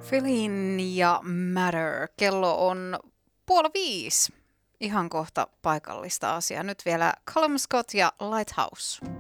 Feeling ja Matter. Kello on 4:30. Ihan kohta paikallista asiaa. Nyt vielä Callum Scott ja Lighthouse.